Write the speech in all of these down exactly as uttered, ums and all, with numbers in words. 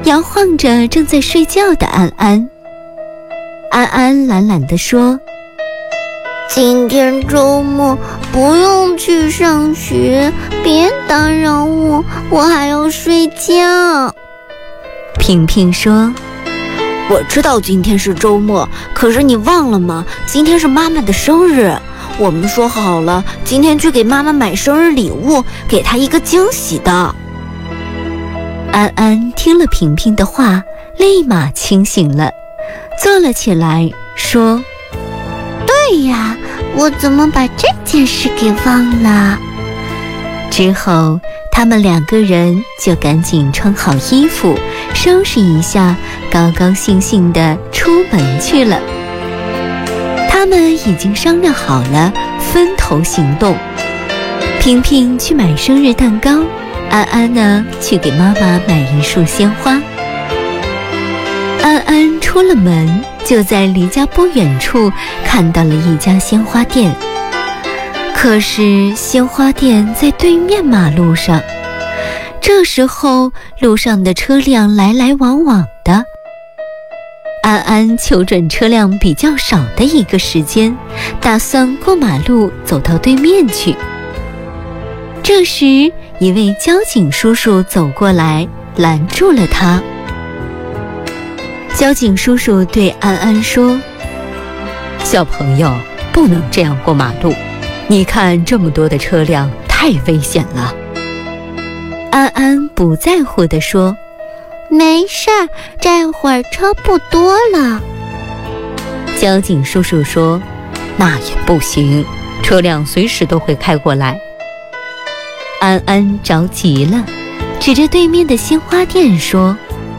摇晃着正在睡觉的安安。安安懒懒地说： 今天周末不用去上学，别打扰我，我还要睡觉。 平平说： 我知道今天是周末，可是你忘了吗？今天是妈妈的生日，我们说好了今天去给妈妈买生日礼物，给她一个惊喜的。 安安听了平平的话，立马清醒了，坐了起来说： 对呀，我怎么把这件事给忘了？ 之后他们两个人就赶紧穿好衣服，收拾一下，高高兴兴地出门去了。他们已经商量好了，分头行动。平平去买生日蛋糕，安安呢去给妈妈买一束鲜花。安安出了门，就在离家不远处看到了一家鲜花店。可是鲜花店在对面马路上，这时候路上的车辆来来往往的。安安求准车辆比较少的一个时间，打算过马路走到对面去。这时一位交警叔叔走过来，拦住了他。交警叔叔对安安说： 小朋友，不能这样过马路，你看这么多的车辆，太危险了。 安安不在乎地说： 没事儿，这会儿车不多了。 交警叔叔说： 那也不行，车辆随时都会开过来。 安安着急了，指着对面的鲜花店说：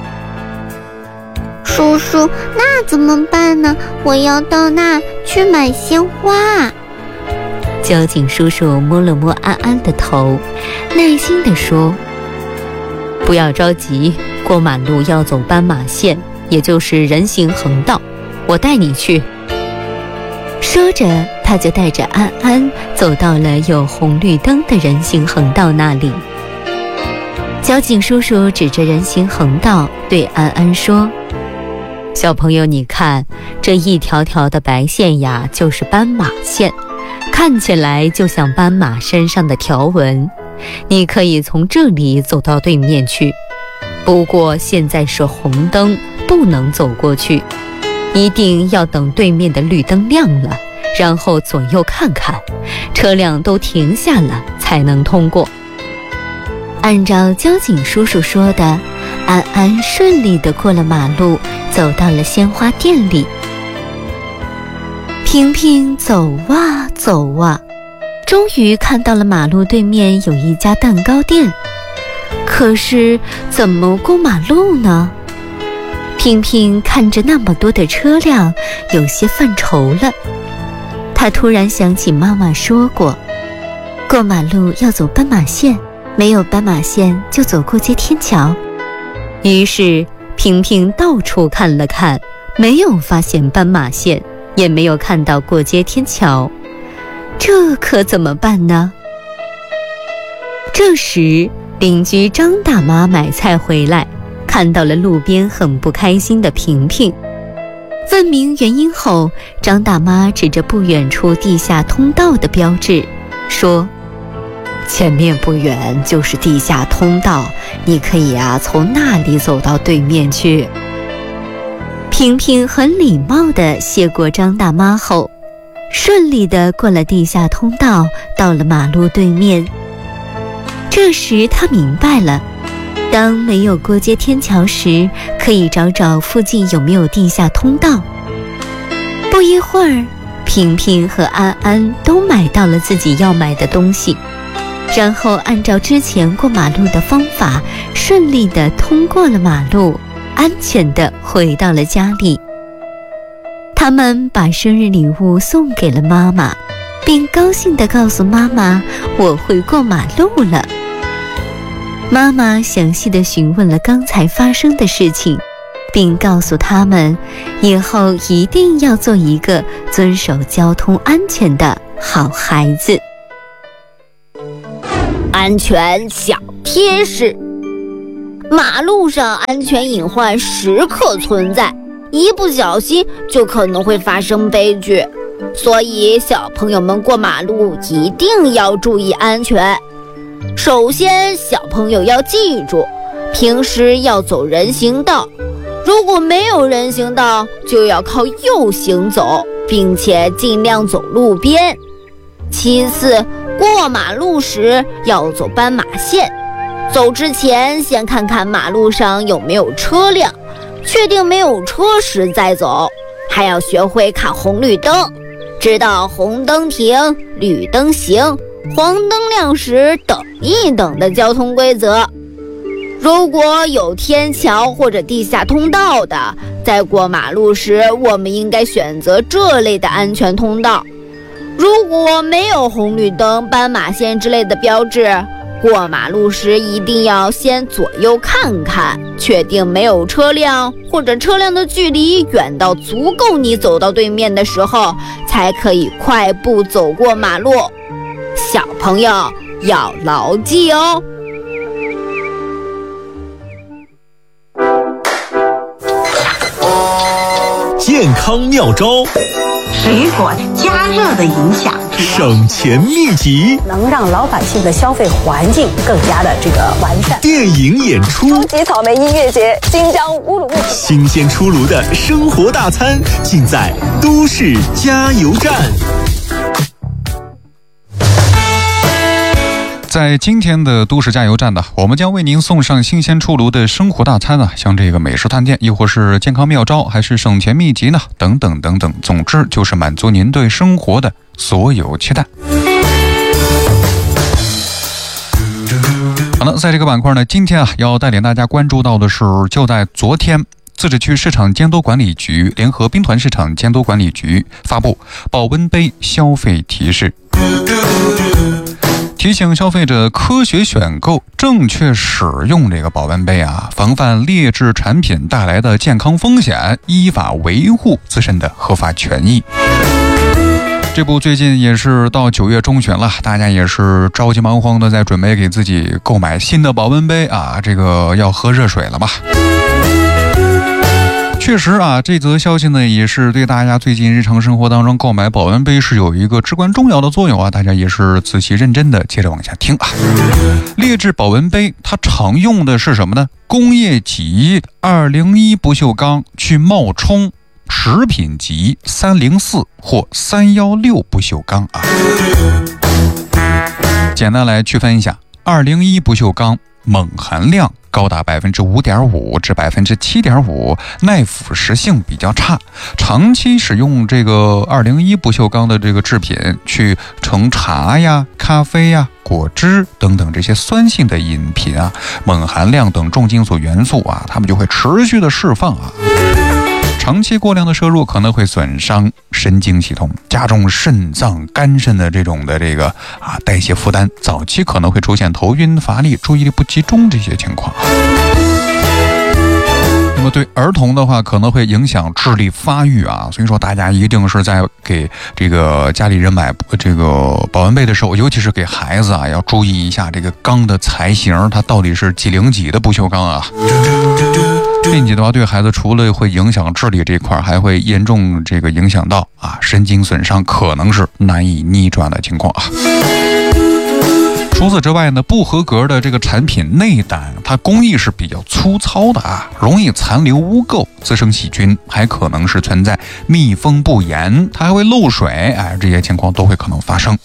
叔叔，那怎么办呢？我要到那去买鲜花。 交警叔叔摸了摸安安的头，耐心地说： 不要着急，过马路要走斑马线，也就是人行横道，我带你去。 说着，他就带着安安走到了有红绿灯的人行横道那里。交警叔叔指着人行横道对安安说： 小朋友，你看这一条条的白线呀，就是斑马线，看起来就像斑马身上的条纹，你可以从这里走到对面去。不过现在是红灯，不能走过去，一定要等对面的绿灯亮了，然后左右看看，车辆都停下了才能通过。 按照交警叔叔说的，安安顺利地过了马路，走到了鲜花店里。平平走啊走啊，终于看到了马路对面有一家蛋糕店。可是怎么过马路呢？平平看着那么多的车辆，有些犯愁了。他突然想起妈妈说过，过马路要走斑马线，没有斑马线就走过街天桥。 于是平平到处看了看，没有发现斑马线，也没有看到过街天桥， 这可怎么办呢？这时邻居张大妈买菜回来，看到了路边很不开心的平平。问明原因后，张大妈指着不远处地下通道的标志说： 前面不远就是地下通道，你可以啊从那里走到对面去。 平平很礼貌地谢过张大妈后，顺利地过了地下通道，到了马路对面。这时他明白了，当没有过街天桥时，可以找找附近有没有地下通道。不一会儿，平平和安安都买到了自己要买的东西，然后按照之前过马路的方法，顺利地通过了马路，安全地回到了家里。他们把生日礼物送给了妈妈，并高兴地告诉妈妈：我会过马路了。妈妈详细地询问了刚才发生的事情，并告诉他们以后一定要做一个遵守交通安全的好孩子。 安全小贴士： 马路上安全隐患时刻存在，一不小心就可能会发生悲剧。所以小朋友们过马路一定要注意安全。首先，小朋友要记住，平时要走人行道，如果没有人行道，就要靠右行走，并且尽量走路边。其次，过马路时要走斑马线，走之前先看看马路上有没有车辆，确定没有车时再走。还要学会看红绿灯，知道红灯停，绿灯行，黄灯亮时等一等的交通规则。如果有天桥或者地下通道的，在过马路时我们应该选择这类的安全通道。如果没有红绿灯、斑马线之类的标志，过马路时一定要先左右看看，确定没有车辆，或者车辆的距离远到足够你走到对面的时候，才可以快步走过马路。小朋友要牢记哦。 健康妙招， 水果加热的影响， 省钱秘籍， 能让老百姓的消费环境更加的这个完善。 电影演出， 超级草莓音乐节，新疆乌鲁木齐， 新鲜出炉的生活大餐，尽在都市加油站。 在今天的都市加油站呢，我们将为您送上新鲜出炉的生活大餐啊，像这个美食探店，亦或是健康妙招，还是省钱秘籍呢，等等等等。总之就是满足您对生活的所有期待。好了，在这个板块呢，今天啊要带领大家关注到的是，就在昨天，自治区市场监督管理局联合兵团市场监督管理局发布保温杯消费提示。提醒消费者科学选购、正确使用这个保温杯啊，防范劣质产品带来的健康风险，依法维护自身的合法权益。这不，最近也是到九月中旬了，大家也是着急忙慌的在准备给自己购买新的保温杯啊，这个要喝热水了吧？确实啊，这则消息呢也是对大家最近日常生活当中购买保温杯是有一个至关重要的作用啊，大家也是仔细认真的接着往下听啊。劣质保温杯它常用的是什么呢？工业级二零一不锈钢去冒充食品级三零四或三一六不锈钢啊。简单来区分一下，二零一不锈钢锰含量高达百分之五点五至百分之七点五，耐腐蚀性比较差。长期使用这个二零一不锈钢的这个制品去盛茶呀、咖啡呀、果汁等等这些酸性的饮品啊，锰含量等重金属元素啊，它们就会持续的释放啊。长期过量的摄入可能会损伤神经系统，加重肾脏、肝肾的这种的这个啊代谢负担，早期可能会出现头晕、乏力、注意力不集中这些情况。那么对儿童的话，可能会影响智力发育啊，所以说大家一定是在给这个家里人买这个保温杯的时候，尤其是给孩子啊，要注意一下这个钢的材型，它到底是几零几的不锈钢啊。并且的话，对孩子除了会影响智力这块，还会严重这个影响到啊神经损伤，可能是难以逆转的情况啊。除此之外呢，不合格的这个产品内胆，它工艺是比较粗糙的啊，容易残留污垢、滋生细菌，还可能是存在密封不严，它还会漏水，哎，这些情况都会可能发生。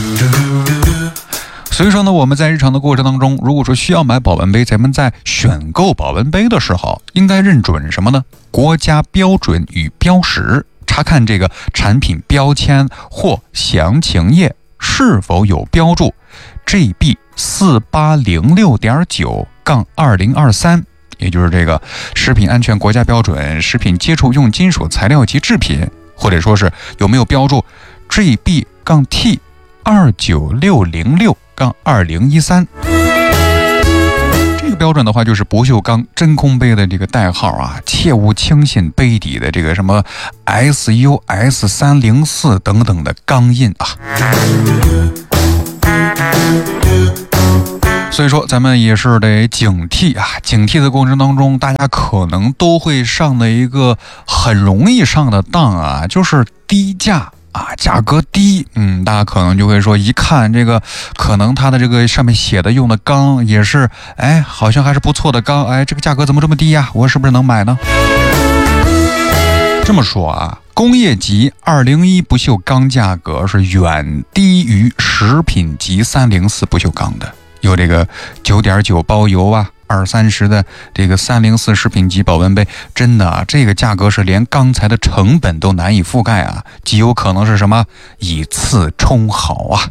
所以说呢，我们在日常的过程当中，如果说需要买保温杯，咱们在选购保温杯的时候，应该认准什么呢？国家标准与标识，查看这个产品标签或详情页是否有标注 G B 四八零六点九杠二零二三，也就是这个食品安全国家标准食品接触用金属材料及制品，或者说是有没有标注 G B T 二九六零六杠二零一三。这个标准的话，就是不锈钢真空杯的这个代号啊，切勿轻信杯底的这个什么 S U S 三零四 等等的钢印啊。 所以说咱们也是得警惕啊，警惕的过程当中，大家可能都会上的一个很容易上的当啊，就是低价啊，价格低。嗯，大家可能就会说，一看这个，可能它的这个上面写的用的钢也是，哎，好像还是不错的钢，哎，这个价格怎么这么低呀？我是不是能买呢？这么说啊，工业级二零一不锈钢价格是远低于食品级三零四不锈钢的，有这个九点九包邮啊，二三十的这个三零四食品级保温杯，真的啊，这个价格是连钢材的成本都难以覆盖啊，极有可能是什么以次充好啊。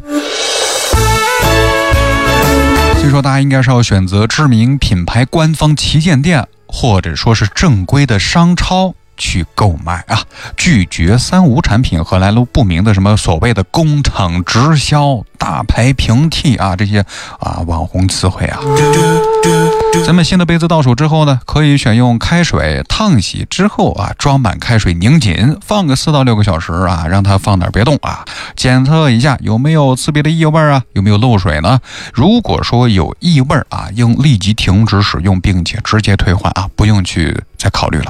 所以说大家应该是要选择知名品牌官方旗舰店，或者说是正规的商超去购买啊，拒绝三无产品和来路不明的什么所谓的工厂直销、大牌平替啊，这些啊网红词汇啊。咱们新的杯子到手之后呢，可以选用开水烫洗之后啊，装满开水拧紧，放个四到六个小时啊，让它放哪儿别动啊，检测一下有没有刺鼻的异味啊，有没有漏水呢？如果说有异味啊，应立即停止使用，并且直接退换啊，不用去再考虑了。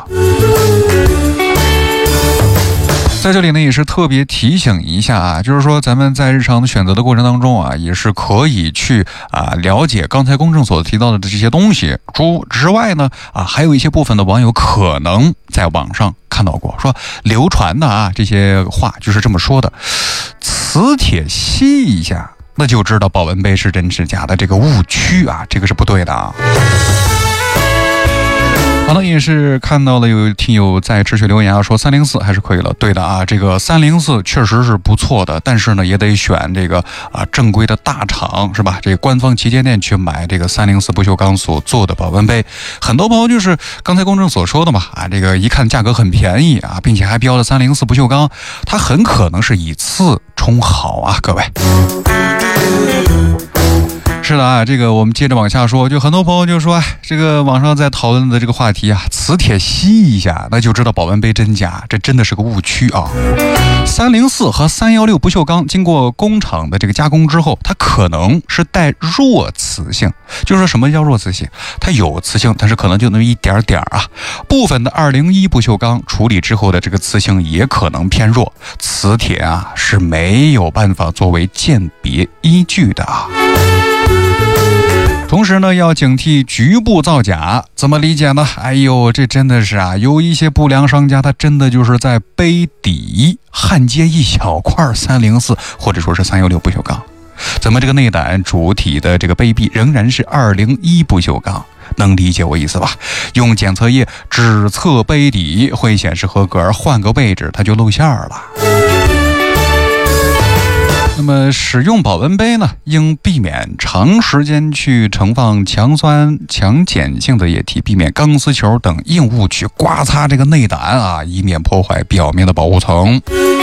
在这里呢，也是特别提醒一下啊，就是说咱们在日常的选择的过程当中啊，也是可以去啊了解刚才公正所提到的这些东西。除之外呢，啊还有一些部分的网友可能在网上看到过，说流传的啊这些话就是这么说的：磁铁吸一下，那就知道保温杯是真是假的，这个误区啊，这个是不对的啊。可能也是看到了有听友在持续留言啊，说三零四还是可以了。对的啊，这个三零四确实是不错的，但是呢也得选这个啊正规的大厂是吧？这个官方旗舰店去买这个三零四不锈钢所做的保温杯。很多朋友就是刚才公正所说的嘛啊，这个一看价格很便宜啊，并且还标了三零四不锈钢，它很可能是以次充好啊，各位。是的啊，这个我们接着往下说，就很多朋友就说，哎，这个网上在讨论的这个话题啊，磁铁吸一下，那就知道保温杯真假，这真的是个误区啊。三零四和三一六不锈钢经过工厂的这个加工之后，它可能是带弱磁性，就是说什么叫弱磁性？它有磁性，但是可能就那么一点点啊。部分的二零一不锈钢处理之后的这个磁性也可能偏弱，磁铁啊是没有办法作为鉴别依据的啊。同时呢，要警惕局部造假，怎么理解呢？哎呦，这真的是啊，有一些不良商家，他真的就是在杯底焊接一小块三零四或者说是三一六不锈钢，咱们这个内胆主体的这个杯壁仍然是二零一不锈钢，能理解我意思吧？用检测液只测杯底会显示合格，而换个位置它就露馅了。那么使用保温杯呢，应避免长时间去盛放强酸强碱性的液体，避免钢丝球等硬物去刮擦这个内胆啊，以免破坏表面的保护层。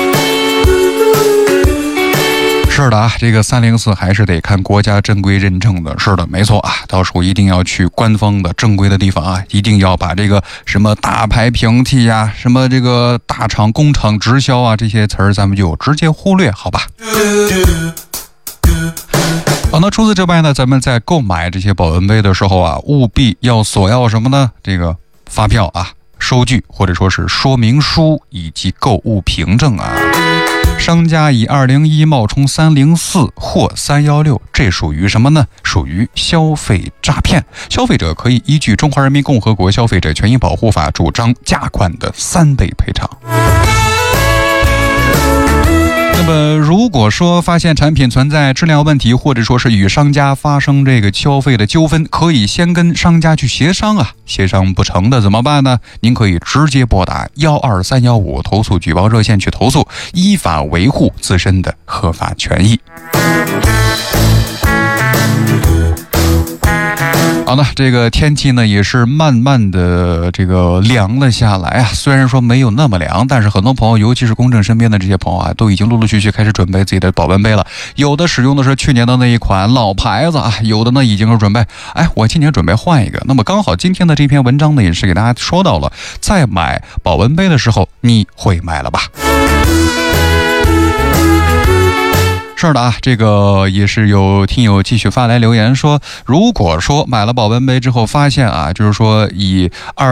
是的啊，这个三零四还是得看国家正规认证的。是的，没错啊，到时候一定要去官方的正规的地方啊，一定要把这个什么大牌平替呀、什么这个大厂工厂直销啊这些词儿，咱们就直接忽略，好吧？好，那除此之外呢，咱们在购买这些保温杯的时候啊，务必要索要什么呢？这个发票啊、收据或者说是说明书以及购物凭证啊。商家以二零一冒充三零四或三一六，这属于什么呢？属于消费诈骗。消费者可以依据《中华人民共和国消费者权益保护法》主张价款的三倍赔偿。那么如果说发现产品存在质量问题，或者说是与商家发生这个消费的纠纷，可以先跟商家去协商啊，协商不成的怎么办呢？您可以直接拨打幺二三幺五投诉举报热线去投诉，依法维护自身的合法权益。好了，这个天气呢也是慢慢的这个凉了下来啊。虽然说没有那么凉，但是很多朋友，尤其是公正身边的这些朋友啊，都已经陆陆续续开始准备自己的保温杯了。有的使用的是去年的那一款老牌子啊，有的呢已经是准备，哎，我今年准备换一个。那么刚好今天的这篇文章呢，也是给大家说到了，在买保温杯的时候，你会买了吧？ 事的啊，这个也是有听友继续发来留言说，如果说买了保温杯之后发现啊，就是说以二